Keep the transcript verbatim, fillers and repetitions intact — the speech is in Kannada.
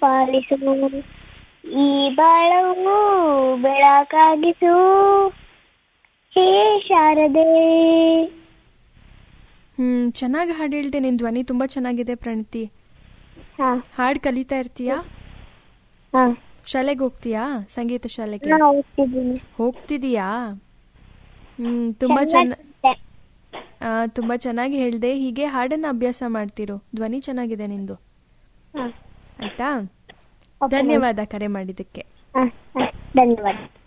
ಪಾಲಿಸು, ಈ ಬಾಳವು ಬೆಳಕಾಗಿಸು, ಹೇ ಶಾರದೆ. ಹ್ಮ್ ಚೆನ್ನಾಗಿ ಹಾಡು ಹೇಳ್ದೆ. ನಿನ್ ಧ್ವನಿ ತುಂಬಾ ಚೆನ್ನಾಗಿದೆ ಪ್ರಣತಿ. ಹಾ ಹಾಡು ಕಲಿತಾ ಇರ್ತೀಯಾ? ಹಾ ಶಾಲೆಗೆ ಹೋಗ್ತೀಯಾ? ಸಂಗೀತ ಶಾಲೆಗೆ ನಾ ಹೋಗ್ತಿದ್ದೀನಿ. ಹೋಗ್ತಿದೀಯಾ? ಹ್ಮ್ ತುಂಬಾ ಚೆನ್ನ ಚೆನ್ನಾಗಿದೆ. ಆ, ತುಂಬಾ ಚೆನ್ನಾಗಿ ಹೇಳ್ದೆ. ಹೀಗೆ ಹಾಡನ್ನ ಅಭ್ಯಾಸ ಮಾಡ್ತಿರು. ಧ್ವನಿ ಚೆನ್ನಾಗಿದೆ ನಿಂದು. ಹಾ ಆಯ್ತಾ? Okay ma'am. ಧನ್ಯವಾದ ಕರೆ ಮಾಡಿದ್ದಕ್ಕೆ. ಹಾ ಹಾ ಧನ್ಯವಾದ.